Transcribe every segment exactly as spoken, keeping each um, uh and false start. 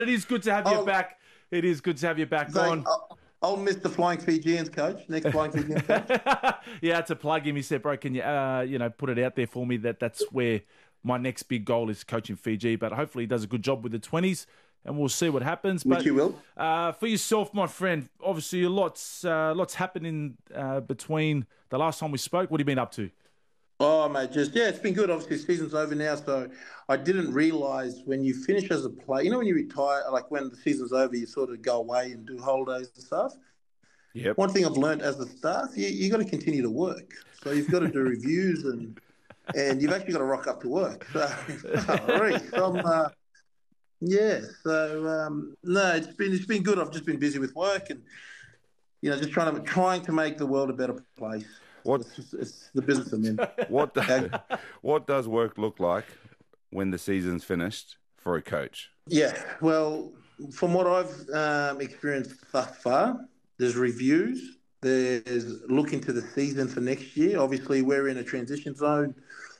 It is good to have you I'll, back. It is good to have you back so on. I'll, I'll miss the Flying Fijians coach, next Flying Fijians coach. Yeah, to plug him, he said, bro, can you, uh, you know, put it out there for me that that's where my next big goal is coaching Fiji. But hopefully he does a good job with the twenties, and we'll see what happens. Which but, you will. Uh, for yourself, my friend, obviously a lot's, uh, lots happening uh, between the last time we spoke. What have you been up to? Oh, mate, just, yeah, it's been good. Obviously, season's over now, so I didn't realise when you finish as a player, you know, when you retire, like when the season's over, you sort of go away and do holidays and stuff. Yep. One thing I've learned as a staff, you you got to continue to work. So you've got to do reviews and and you've actually got to rock up to work. So, Reece, I'm, uh, yeah, so, um, no, it's been it's been good. I've just been busy with work and, you know, just trying to, trying to make the world a better place. What It's, just, it's the business I'm in. what what does work look like when the season's finished for a coach? Yeah, well, from what I've um, experienced thus far, there's reviews, there's looking to the season for next year. Obviously, we're in a transition zone.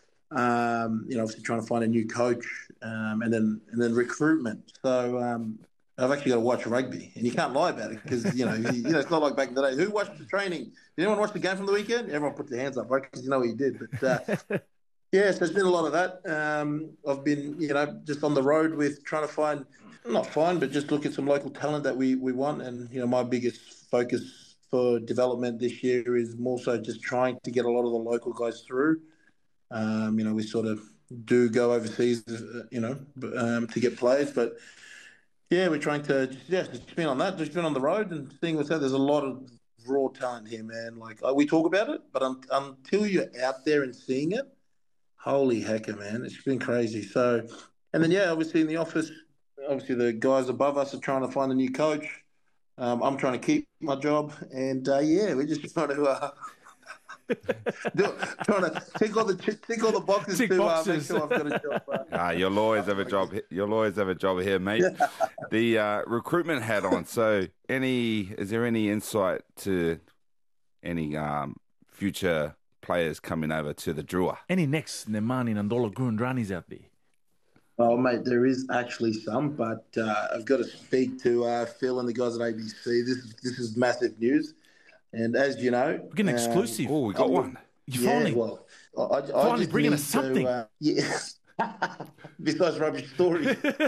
Um, you know, obviously trying to find a new coach, um, and then and then recruitment. So um, I've actually got to watch rugby, and you can't lie about it because you know you, you know it's not like back in the day. Who watched the training? Did anyone watch the game from the weekend? Everyone put their hands up, right? Because you know what you did. But uh, yeah, so there's been a lot of that. Um, I've been, you know, just on the road with trying to find, not find, but just look at some local talent that we, we want. And, you know, my biggest focus for development this year is more so just trying to get a lot of the local guys through. Um, you know, we sort of do go overseas, uh, you know, um, to get players. But, yeah, we're trying to, just, yeah, just been on that, just been on the road and seeing what's out. There's a lot of raw talent here, man. Like, uh, we talk about it, but un- until you're out there and seeing it, holy hecker, man. It's been crazy. So, and then, yeah, obviously in the office, obviously the guys above us are trying to find a new coach. Um, I'm trying to keep my job. And, uh, yeah, we're just trying to uh, do, trying to tick all the tick all the boxes Tick to boxes. Uh, make sure I've got a job. Uh, Ah, you'll always have a job. You'll always have a job here, mate. The uh, recruitment hat on. So, any is there any insight to any um, future players coming over to the Drua? Any next Nemani Nandola Gurundranis out there? Oh, mate, there is actually some, but uh, I've got to speak to uh, Phil and the guys at A B C. This is this is massive news, and as you know, We're getting um, exclusive. Oh, we got Oh, one. You yeah, finally, well, I, I finally just bringing need us something. To, uh, yeah. Besides rubbish stories.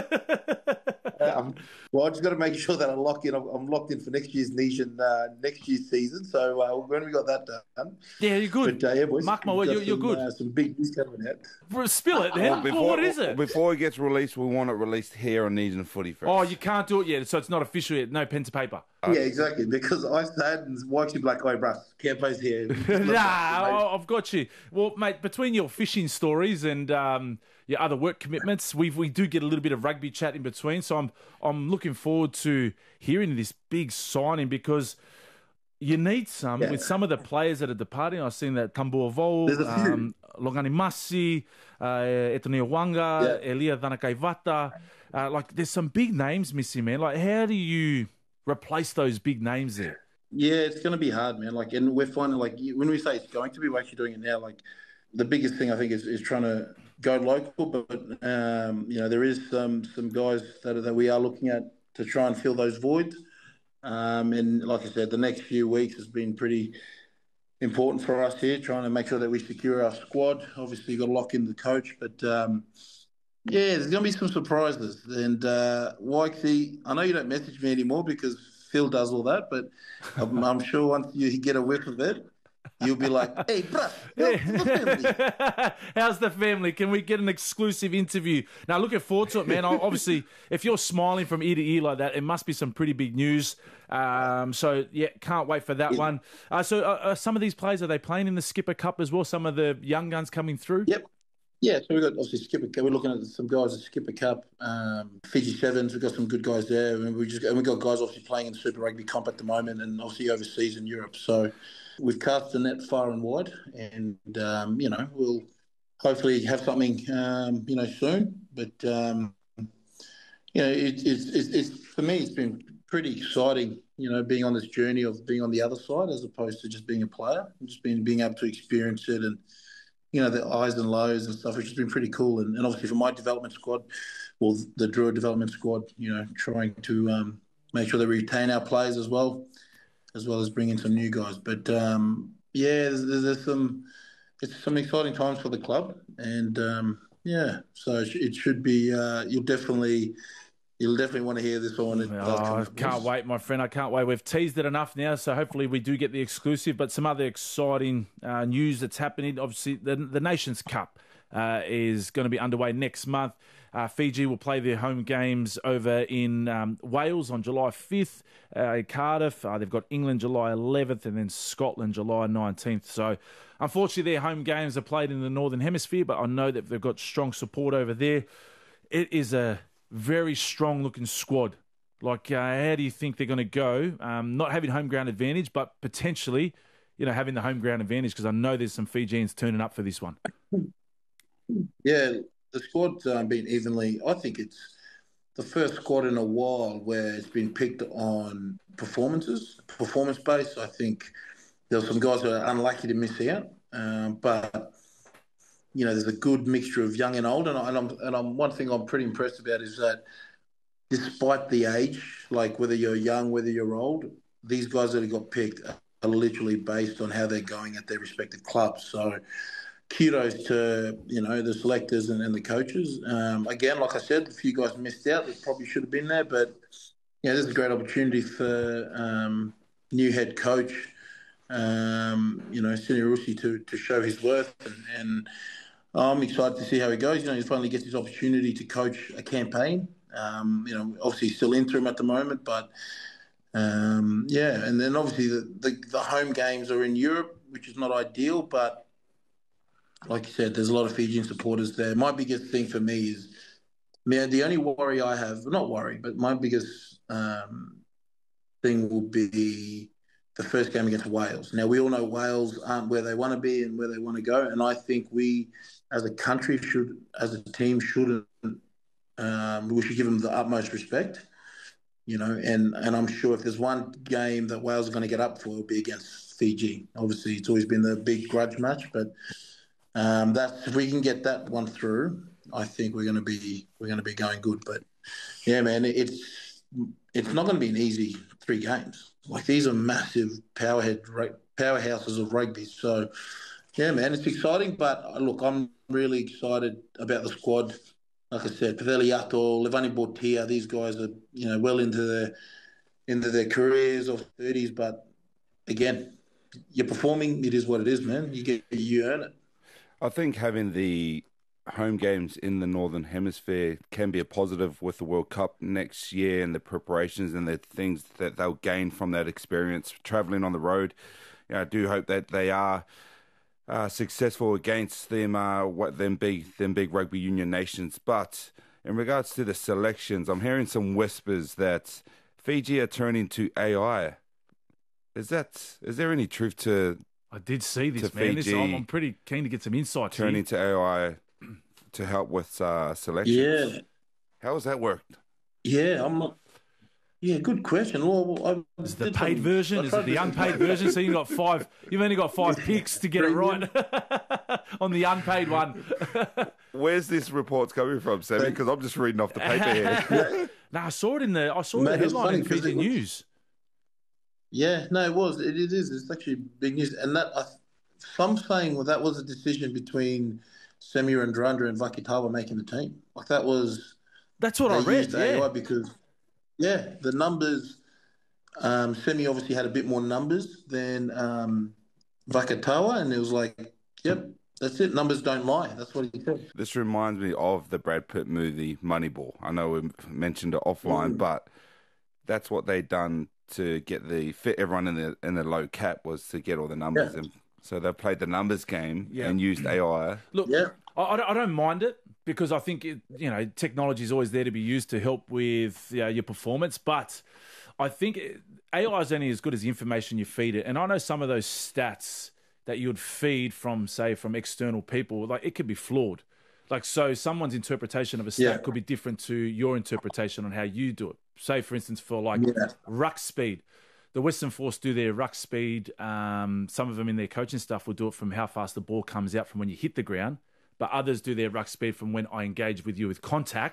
um, well, I just got to make sure that I lock in. I'm, I'm locked in for next year's niche and uh, next year's season. So uh, when we got that done, Yeah, you're good. But uh, yeah, boys, Mark my we've word, got you're, you're some, good. Uh, some big news coming out. Bro, Spill it, then. Well, what is it? Before it gets released, we want it released here on Knees and Footy first. Oh, you can't do it yet, so it's not official yet. No pen to paper. Yeah, exactly. Because I said and watching like, oh, bruh, Campo's here. Nah, I- I've got you. Well, mate, between your fishing stories and um, your other work commitments, we we do get a little bit of rugby chat in between. So I'm I'm looking forward to hearing this big signing because you need some Yeah. with some of the players that are departing. I've seen that Tambua Vol, There's a few. um, Longani Masi, uh, Etonio Wanga, Yeah. Elia Danakaivata. Uh, like, there's some big names missing, man. Like, how do you replace those big names there? Yeah, it's going to be hard, man. Like, and we're finding, like, you- when we say it's going to be, we're actually doing it now. Like, the biggest thing I think is, is trying to go local, but um, you know, there is some some guys that that we are looking at to try and fill those voids. Um, and like I said, the next few weeks has been pretty important for us here, trying to make sure that we secure our squad. Obviously, you've got to lock in the coach, but um, yeah, there's going to be some surprises. And uh, Wikesy, I know you don't message me anymore because Phil does all that, but I'm, I'm sure once you get a whiff of it, you'll be like, hey, bruh, how's the family? How's the family? Can we get an exclusive interview? Now, looking forward to it, man. I- Obviously, if you're smiling from ear to ear like that, it must be some pretty big news. Um, so, yeah, can't wait for that Yeah. one. Uh, so, uh, uh, some of these players, are they playing in the Skipper Cup as well? Some of the young guns coming through? Yep. Yeah, so we've got obviously Skipper Cup. We're looking at some guys at Skipper Cup, um, Fiji Sevens. We've got some good guys there. And we just and we've got guys obviously playing in Super Rugby Comp at the moment, and obviously overseas in Europe. So we've cast the net far and wide, and um, you know we'll hopefully have something um, you know soon. But um, you know it, it's, it's it's for me it's been pretty exciting. You know, being on this journey of being on the other side as opposed to just being a player, just being being able to experience it and. You know, the highs and lows and stuff, which has been pretty cool. And, and obviously for my development squad, or the Drua development squad, you know, trying to um, make sure that we retain our players as well, as well as bring in some new guys. But um, yeah, there's, there's some it's some exciting times for the club, and um, yeah, so it, it should be. Uh, you'll definitely. You'll definitely want to hear this one. It oh, I can't wait, my friend. I can't wait. We've teased it enough now, so hopefully we do get the exclusive. But some other exciting uh, news that's happening. Obviously, the, the Nations Cup uh, is going to be underway next month. Uh, Fiji will play their home games over in um, Wales on July fifth, uh, Cardiff. Uh, they've got England July eleventh and then Scotland July nineteenth. So, unfortunately, their home games are played in the Northern Hemisphere, but I know that they've got strong support over there. It is a very strong-looking squad. Like, uh, how do you think they're going to go? Um, not having home ground advantage, but potentially, you know, having the home ground advantage, because I know there's some Fijians turning up for this one. Yeah, the squad's um, been evenly. I think it's the first squad in a while where it's been picked on performances, performance-based. I think there were some guys that are unlucky to miss out, um, but you know, there's a good mixture of young and old, and, I, and I'm and I'm one thing I'm pretty impressed about is that despite the age, like whether you're young, whether you're old, these guys that have got picked are literally based on how they're going at their respective clubs. So kudos to, you know, the selectors and, and the coaches. Um, again, like I said, a few guys missed out that probably should have been there, but yeah, this is a great opportunity for um, new head coach, um, you know, Sini Rusi to to show his worth, and, and I'm excited to see how he goes. You know, he finally gets his opportunity to coach a campaign. Um, you know, obviously he's still interim at the moment, but um, yeah. And then obviously the, the, the home games are in Europe, which is not ideal, but like you said, there's a lot of Fijian supporters there. My biggest thing for me is, man, the only worry I have, not worry, but my biggest um, thing will be the first game against Wales. Now, we all know Wales aren't where they want to be and where they want to go, and I think we, as a country, should, as a team, shouldn't. Um, we should give them the utmost respect, you know. And, and I'm sure if there's one game that Wales are going to get up for, it'll be against Fiji. Obviously, it's always been the big grudge match, but um, that's if we can get that one through, I think we're going to be we're going to be going good. But yeah, man, it's it's not going to be an easy three games. Like, these are massive powerhead powerhouses of rugby. So, yeah, man, it's exciting. But, look, I'm really excited about the squad. Like I said, Paveliato, Levani Bortia, these guys are, you know, well into their, into their careers or thirties. But, again, you're performing. It is what it is, man. You get, you earn it. I think having the home games in the Northern Hemisphere can be a positive with the World Cup next year and the preparations and the things that they'll gain from that experience traveling on the road. You know, I do hope that they are uh, successful against them, uh, what them big, them big rugby union nations. But in regards to the selections, I'm hearing some whispers that Fiji are turning to A I. Is that, is there any truth to? I did see this, man. This, I'm, I'm pretty keen to get some insight. Turning to A I to help with uh, selections. Yeah. How has that worked? Yeah, I'm not. Yeah, good question. Well, I is it the paid some, version? Is it the unpaid version? So you got five. You've only got five picks to get it right on the unpaid one. Where's this report's coming from, Sammy? Because I'm just reading off the paper here. Yeah. No, I saw it in the. I saw Mate, the headline in Fiji News. Yeah, no, it was. It, it is. It's actually big news, and that I, some saying well, that was a decision between Semir and Durandra and Vakitawa making the team. Like, that was. That's what I read. Yeah, A I because yeah, the numbers. Um, Semi obviously had a bit more numbers than um, Vakitawa, and it was like, yep, that's it. Numbers don't lie. That's what he said. This reminds me of the Brad Pitt movie Moneyball. I know we mentioned it offline, mm. but that's what they done to get the fit everyone in the in the low cap was to get all the numbers yeah. in. So they played the numbers game yeah. and used A I. Look, yeah. I, I don't mind it because I think it, you know, technology is always there to be used to help with you know, your performance. But I think it, A I is only as good as the information you feed it. And I know some of those stats that you would feed from, say, from external people, like it could be flawed. Like, so someone's interpretation of a stat yeah. could be different to your interpretation on how you do it. Say, for instance, for like yeah. ruck speed. The Western Force do their ruck speed. Um, some of them in their coaching stuff will do it from how fast the ball comes out from when you hit the ground. But others do their ruck speed from when I engage with you with contact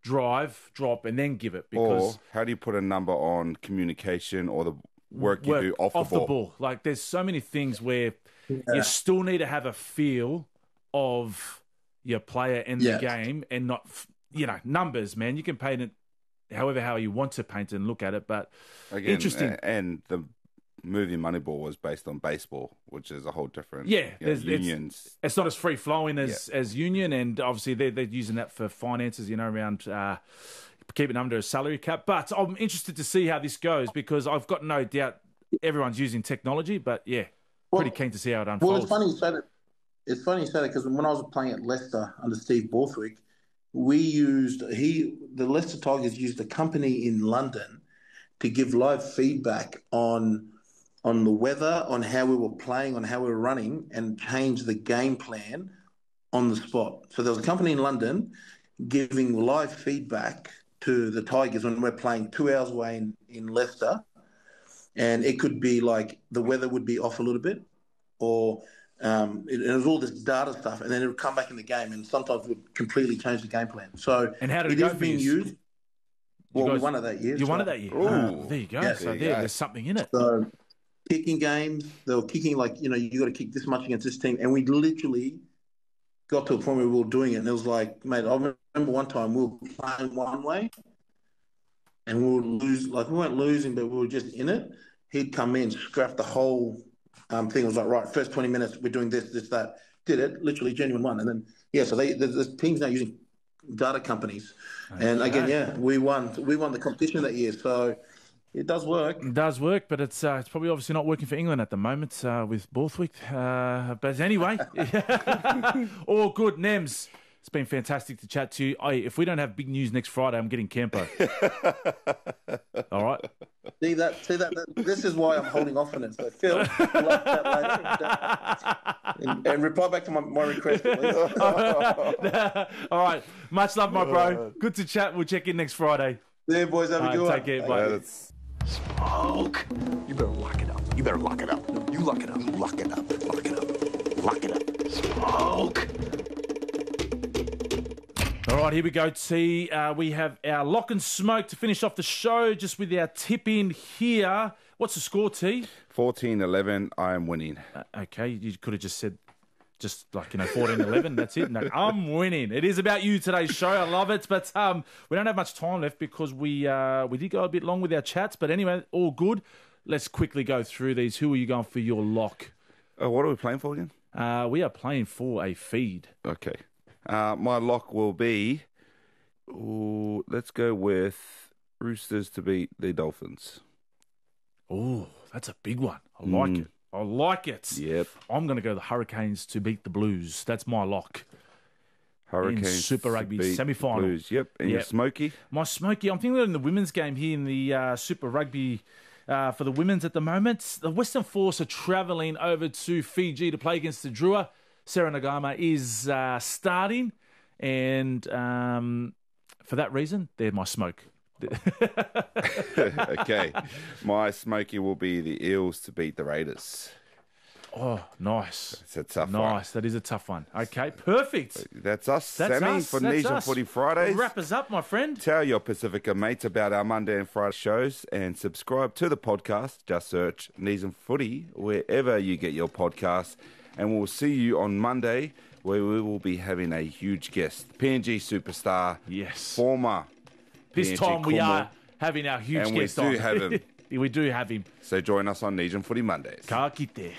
drive, drop, and then give it. Because or how do you put a number on communication or the work you work do off, off the, ball? the ball? Like, there's so many things where you still need to have a feel of your player and Yeah. the game, and not, you know, numbers, man. You can paint it however how you want to paint it and look at it, but Again, interesting. a- And the movie Moneyball was based on baseball, which is a whole different Yeah, you know, there's- it's- unions. It's not as free flowing as, as Union, and obviously they're, they're using that for finances, you know, around uh, keeping under a salary cap. But I'm interested to see how this goes, because I've got no doubt everyone's using technology. But yeah, pretty Well- keen to see how it Well, unfolds. it's funny you say that. It's funny you say that because when I was playing at Leicester under Steve Borthwick, we used he the Leicester Tigers used a company in London to give live feedback on on the weather, on how we were playing, on how we were running, and change the game plan on the spot. So there was a company in London giving live feedback to the Tigers when we're playing two hours away in, in Leicester, and it could be like the weather would be off a little bit, or um, it, it was all this data stuff, and then it would come back in the game, and sometimes would completely change the game plan. So And how did it it go is for being you? used. Well, guys- we won it that year. You won it so- that year. Ooh. Ah, there you go. Yeah, so there you there, go. there's something in it. So kicking games, they were kicking like, you know, you got to kick this much against this team. And we literally got to a point where we were doing it. And it was like, mate, I remember one time we were playing one way and we would lose, like we weren't losing, but we were just in it. He'd come in, scrap the whole um, thing. It was like, right, first twenty minutes, we're doing this, this, that. Did it, literally genuine one. And then, yeah, so they, the, the team's now using data companies. And again, Okay. yeah, we won. We won the competition that year. So it does work. It does work, but it's uh, it's probably obviously not working for England at the moment uh, with Borthwick. Uh, but anyway, all good, Nems. It's been fantastic to chat to you. I, if we don't have big news next Friday, I'm getting Campo. All right. See that? See that, that? This is why I'm holding off on it. So Phil, we'll have that later. and, and reply back to my, my request, please. All right. Much love, my bro. Good to chat. We'll check in next Friday. There, boys. Have a All good right, one. take care. Thank Bye. you. That's- Smoke. You better lock it up. You better lock it up. You lock it up. Lock it up. Lock it up. Lock it up. Smoke. All right, here we go, T. Uh, we have our lock and smoke to finish off the show, just with our tip in here. What's the score, T? fourteen eleven, I am winning. Uh, okay, you could have just said, just like, you know, fourteen eleven, that's it. No, I'm winning. It is about you, today's show. I love it. But um, we don't have much time left because we uh, we did go a bit long with our chats. But anyway, all good. Let's quickly go through these. Who are you going for your lock? Uh, what are we playing for again? Uh, we are playing for a feed. Okay. Uh, my lock will be, ooh, let's go with Roosters to beat the Dolphins. Oh, that's a big one. I like Mm. it. I like it. Yep. I'm going to go the Hurricanes to beat the Blues. That's my lock. Hurricanes Super to Rugby beat the semi-final. Blues. Yep. And your Yep. Smoky? My Smoky, I'm thinking in the women's game here in the uh, Super Rugby uh, for the women's at the moment. The Western Force are travelling over to Fiji to play against the Drua. Sarah Nagama is uh, starting, and um, for that reason, they're my smoke. Okay. My Smoky will be the Eels to beat the Raiders. Oh, nice. It's a tough one. Nice. That is a tough one. Okay, perfect. That's us, That's Sammy, us. for That's Nesian us. Footy Fridays. Wrap us up, my friend. Tell your Pacifica mates about our Monday and Friday shows and subscribe to the podcast. Just search Nesian Footy wherever you get your podcasts. And we'll see you on Monday where we will be having a huge guest, P N G superstar, Yes. former This P N G time we Kumu. are having our huge And we guest do on. have him. We do have him. So join us on Nesian Footy Mondays. Ka kite.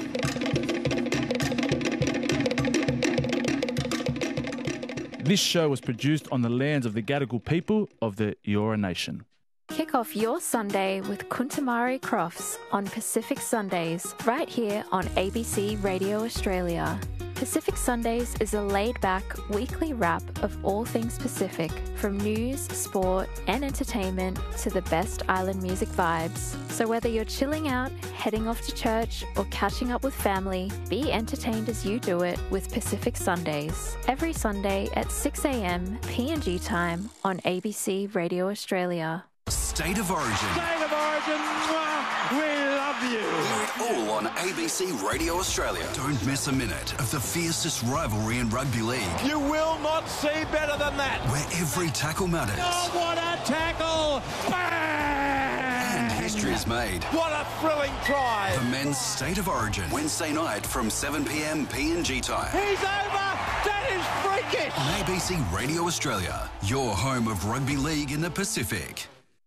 This show was produced on the lands of the Gadigal people of the Eora Nation. Kick off your Sunday with Kuntamari Crofts on Pacific Sundays, right here on A B C Radio Australia. Pacific Sundays is a laid-back weekly wrap of all things Pacific, from news, sport, and entertainment to the best island music vibes. So whether you're chilling out, heading off to church, or catching up with family, be entertained as you do it with Pacific Sundays. Every Sunday at six a.m. P N G time on A B C Radio Australia. Stop. State of Origin. State of Origin, we love you. Hear it all on A B C Radio Australia. Don't miss a minute of the fiercest rivalry in rugby league. You will not see better than that. Where every tackle matters. Oh, what a tackle! Bang! And history is made. What a thrilling try. The men's State of Origin. Wednesday night from seven p.m. P N G time. He's over! That is freakish! On A B C Radio Australia, your home of rugby league in the Pacific.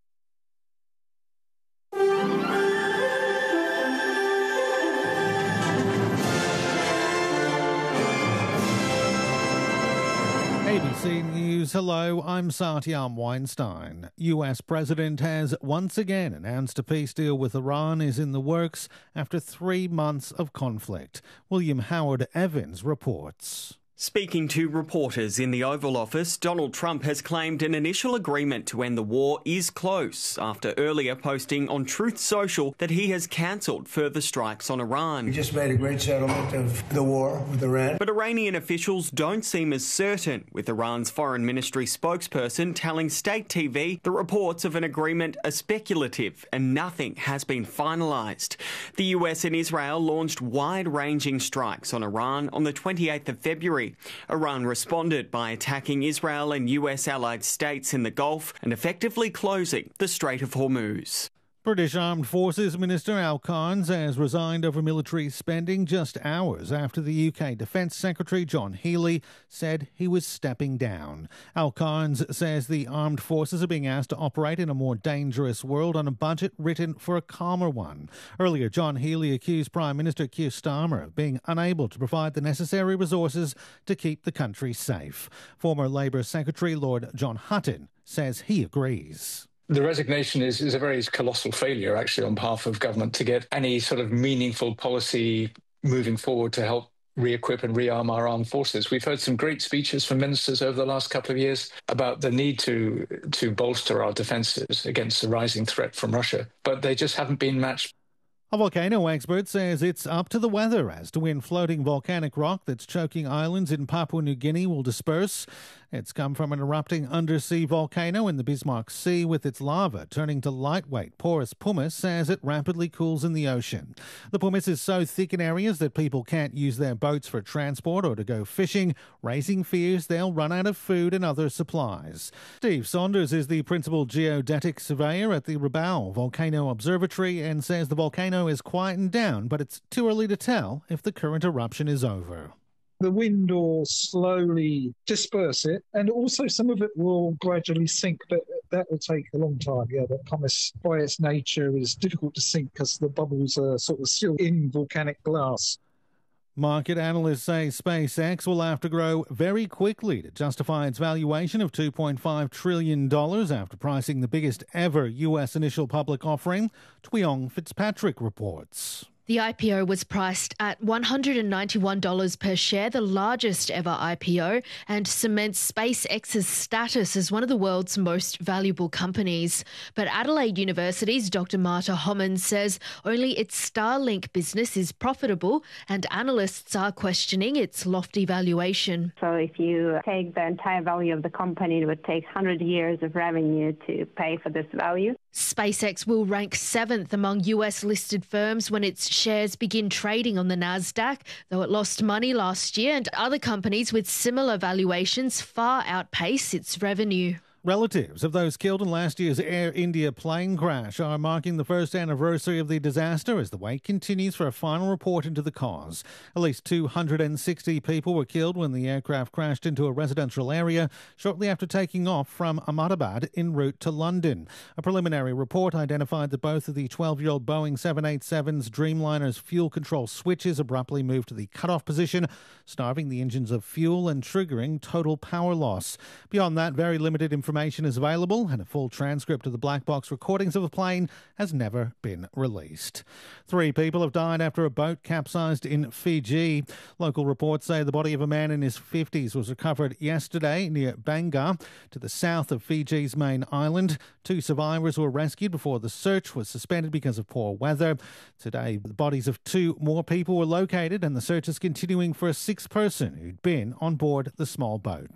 A B C News, hello, I'm Satyam Weinstein. U S President has once again announced a peace deal with Iran is in the works after three months of conflict. William Howard Evans reports. Speaking to reporters in the Oval Office, Donald Trump has claimed an initial agreement to end the war is close after earlier posting on Truth Social that he has cancelled further strikes on Iran. We just made a great settlement of the war with Iran. But Iranian officials don't seem as certain, with Iran's foreign ministry spokesperson telling State T V the reports of an agreement are speculative and nothing has been finalised. The U S and Israel launched wide-ranging strikes on Iran on the twenty-eighth of February. Iran responded by attacking Israel and U S allied states in the Gulf and effectively closing the Strait of Hormuz. British Armed Forces Minister Al Carnes has resigned over military spending just hours after the U K Defence Secretary John Healey said he was stepping down. Al Carnes says the armed forces are being asked to operate in a more dangerous world on a budget written for a calmer one. Earlier, John Healey accused Prime Minister Keir Starmer of being unable to provide the necessary resources to keep the country safe. Former Labour Secretary Lord John Hutton says he agrees. The resignation is, is a very colossal failure, actually, on behalf of government to get any sort of meaningful policy moving forward to help re-equip and rearm our armed forces. We've heard some great speeches from ministers over the last couple of years about the need to, to bolster our defences against the rising threat from Russia, but they just haven't been matched. A volcano expert says it's up to the weather as to when floating volcanic rock that's choking islands in Papua New Guinea will disperse. It's come from an erupting undersea volcano in the Bismarck Sea, with its lava turning to lightweight porous pumice as it rapidly cools in the ocean. The pumice is so thick in areas that people can't use their boats for transport or to go fishing, raising fears they'll run out of food and other supplies. Steve Saunders is the principal geodetic surveyor at the Rabaul Volcano Observatory and says the volcano is quietened down, but it's too early to tell if the current eruption is over. The wind will slowly disperse it, and also some of it will gradually sink, but that will take a long time. Yeah, the pumice, by its nature, is difficult to sink because the bubbles are sort of still in volcanic glass. Market analysts say SpaceX will have to grow very quickly to justify its valuation of two point five trillion dollars after pricing the biggest ever U S initial public offering. Tweong Fitzpatrick reports. The I P O was priced at one hundred ninety-one dollars per share, the largest ever I P O, and cements SpaceX's status as one of the world's most valuable companies. But Adelaide University's Doctor Marta Homan says only its Starlink business is profitable, and analysts are questioning its lofty valuation. So if you take the entire value of the company, it would take one hundred years of revenue to pay for this value. SpaceX will rank seventh among U S-listed firms when its shares begin trading on the Nasdaq, though it lost money last year, and other companies with similar valuations far outpace its revenue. Relatives of those killed in last year's Air India plane crash are marking the first anniversary of the disaster as the wait continues for a final report into the cause. At least two hundred sixty people were killed when the aircraft crashed into a residential area shortly after taking off from Ahmedabad en route to London. A preliminary report identified that both of the twelve-year-old Boeing seven eighty-seven's Dreamliner's fuel control switches abruptly moved to the cutoff position, starving the engines of fuel and triggering total power loss. Beyond that, very limited information Information is available, and a full transcript of the black box recordings of the plane has never been released. Three people have died after a boat capsized in Fiji. Local reports say the body of a man in his fifties was recovered yesterday near Bangor, to the south of Fiji's main island. Two survivors were rescued before the search was suspended because of poor weather. Today, the bodies of two more people were located, and the search is continuing for a sixth person who'd been on board the small boat.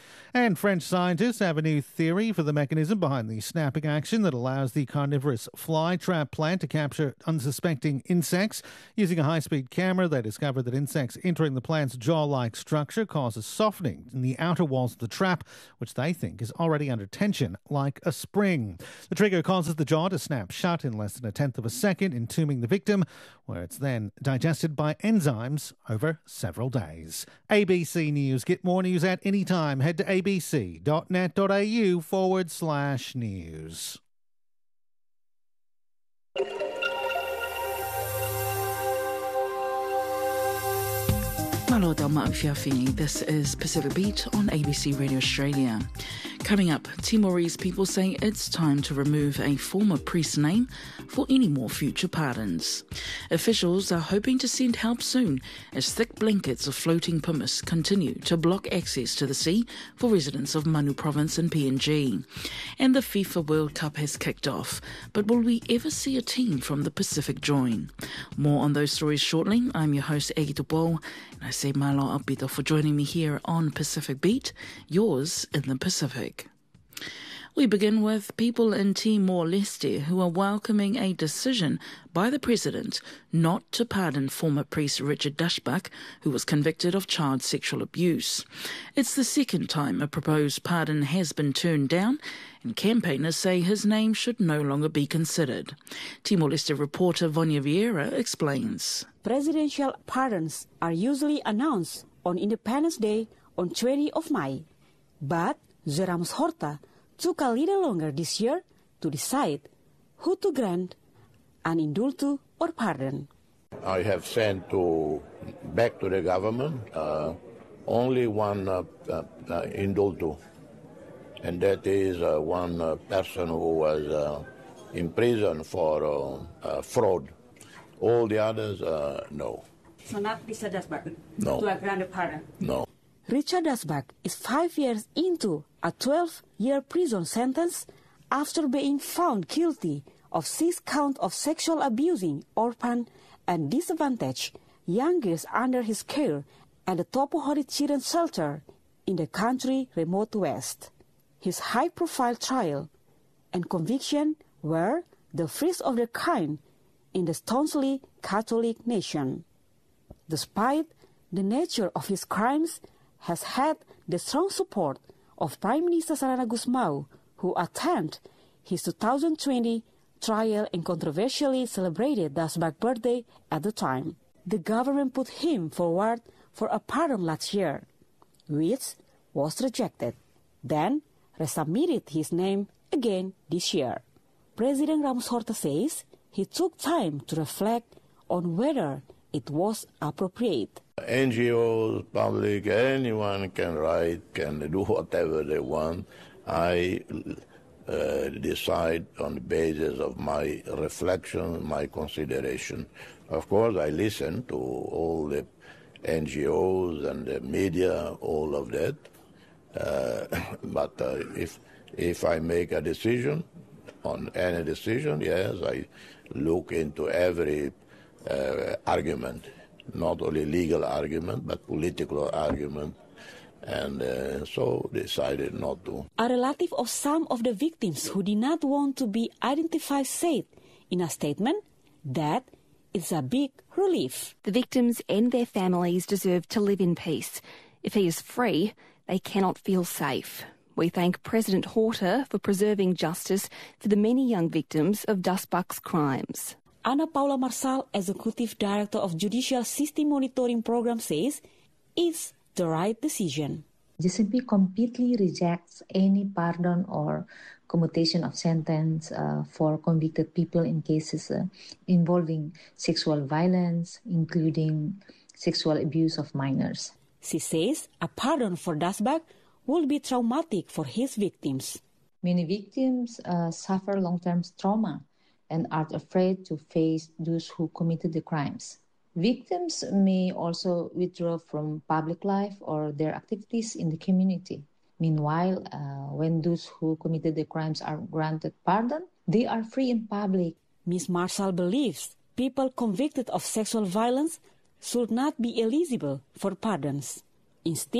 And French scientists have a new theory for the mechanism behind the snapping action that allows the carnivorous fly trap plant to capture unsuspecting insects. Using a high-speed camera, they discovered that insects entering the plant's jaw-like structure causes softening in the outer walls of the trap, which they think is already under tension, like a spring. The trigger causes the jaw to snap shut in less than a tenth of a second, entombing the victim, where it's then digested by enzymes over several days. A B C News. Get more news at any time. Head to abc.net.au forward slash news. Malo Del Ma'ufiafini. This is Pacific Beat on A B C Radio Australia. Coming up, Timorese people say it's time to remove a former priest's name for any more future pardons. Officials are hoping to send help soon as thick blankets of floating pumice continue to block access to the sea for residents of Manu Province and P N G. And the FIFA World Cup has kicked off, but will we ever see a team from the Pacific join? More on those stories shortly. I'm your host, Egi Tupo, and I say malo apito for joining me here on Pacific Beat, yours in the Pacific. We begin with people in Timor-Leste who are welcoming a decision by the president not to pardon former priest Richard Dashback, who was convicted of child sexual abuse. It's the second time a proposed pardon has been turned down, and campaigners say his name should no longer be considered. Timor-Leste reporter Vanya Vieira explains. Presidential pardons are usually announced on Independence Day on twentieth of May, but Zoi Ramos Horta took a little longer this year to decide who to grant an indulto or pardon. I have sent to back to the government uh, only one uh, uh, uh, indulto, and that is uh, one uh, person who was uh, in prison for uh, uh, fraud. All the others, uh, no. So not Richard Dashback? No. To a granted pardon? No. Richard Dashback is five years into a twelve-year prison sentence after being found guilty of six counts of sexual abusing orphan and disadvantaged young girls under his care at the Topohori Children's Shelter in the country's remote west. His high-profile trial and conviction were the first of their kind in the staunchly Catholic nation. Despite the nature of his crimes, has had the strong support of Prime Minister Sarana Gusmao, who attended his two thousand twenty trial and controversially celebrated Dashback's birthday at the time. The government put him forward for a pardon last year, which was rejected, then resubmitted his name again this year. President Ramos Horta says he took time to reflect on whether it was appropriate. N G Os, public, anyone can write, can do whatever they want. I uh, decide on the basis of my reflection, my consideration. Of course, I listen to all the N G Os and the media, all of that. Uh, but uh, if if I make a decision on any decision, yes, I look into every uh, argument. Not only legal argument, but political argument, and uh, so decided not to. A relative of some of the victims who did not want to be identified said in a statement that it's a big relief. The victims and their families deserve to live in peace. If he is free, they cannot feel safe. We thank President Horta for preserving justice for the many young victims of Dashback's crimes. Ana Paula Marsal, Executive Director of Judicial System Monitoring Program, says it's the right decision. J C P completely rejects any pardon or commutation of sentence uh, for convicted people in cases uh, involving sexual violence, including sexual abuse of minors. She says a pardon for Dashback will be traumatic for his victims. Many victims uh, suffer long-term trauma and are afraid to face those who committed the crimes. Victims may also withdraw from public life or their activities in the community. Meanwhile, uh, when those who committed the crimes are granted pardon, they are free in public. Miz Marshall believes people convicted of sexual violence should not be eligible for pardons. Instead,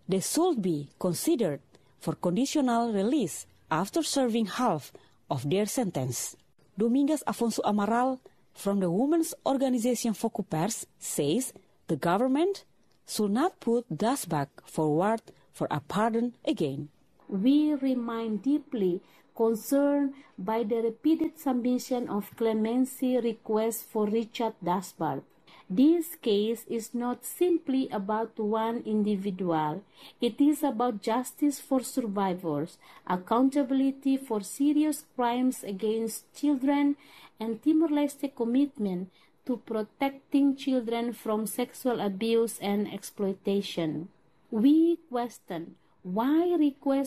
they should be considered for conditional release after serving half of their sentence. Domingas Afonso Amaral from the women's organization Focupers says the government should not put Dasbach forward for a pardon again. We remain deeply concerned by the repeated submission of clemency requests for Richard Dasbach. This case is not simply about one individual. It is about justice for survivors, accountability for serious crimes against children, and Timor-Leste commitment to protecting children from sexual abuse and exploitation. We question why requests